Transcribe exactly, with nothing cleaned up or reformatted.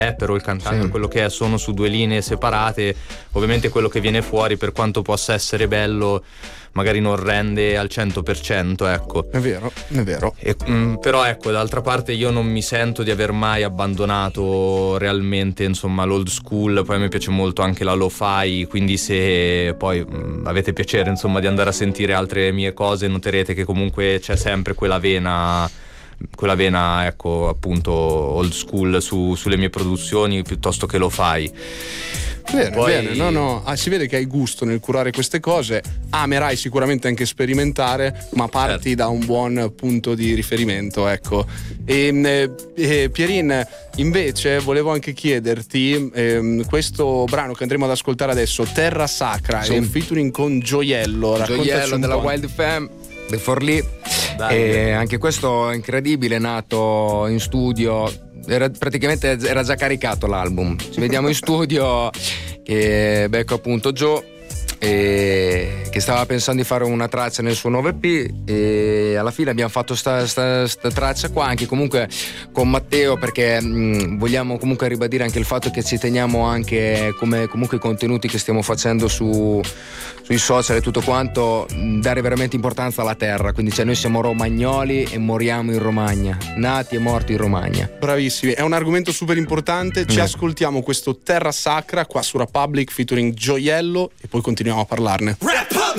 rapper o il cantante, Sì. quello che è, sono su due linee separate. Ovviamente quello che viene fuori, per quanto possa essere bello, magari non rende al cento per cento, ecco. È vero, è vero. E, mh, però ecco, d'altra parte io non mi sento di aver mai abbandonato realmente, insomma, l'old school. Poi mi piace molto anche la lo-fi, quindi se poi mh, avete piacere, insomma, di andare a sentire altre mie cose, noterete che comunque c'è sempre quella vena quella vena, ecco, appunto old school su, sulle mie produzioni, piuttosto che lo fai. Bene, Poi... bene, no, no, ah, si vede che hai gusto nel curare queste cose, amerai sicuramente anche sperimentare, ma parti certo. da un buon punto di riferimento, ecco. E, eh, Pierin, invece volevo anche chiederti, eh, questo brano che andremo ad ascoltare adesso, Terra Sacra, sì. è un featuring con Gioiello, raccontaci Gioiello un della po'. Wild Fam, The Forlì. Dai. E anche questo è incredibile, è nato in studio, era praticamente era già caricato l'album. Ci vediamo in studio che becco appunto Joe, e che stava pensando di fare una traccia nel suo nuovo E P, e alla fine abbiamo fatto sta, sta, sta traccia qua anche comunque con Matteo, perché mh, vogliamo comunque ribadire anche il fatto che ci teniamo anche, come comunque i contenuti che stiamo facendo su, sui social e tutto quanto, mh, dare veramente importanza alla terra. Quindi cioè noi siamo romagnoli e moriamo in Romagna, nati e morti in Romagna. Bravissimi, è un argomento super importante. Ci Mm. ascoltiamo questo Terra Sacra qua su Republic featuring Gioiello e poi continuiamo a parlarne. Republic!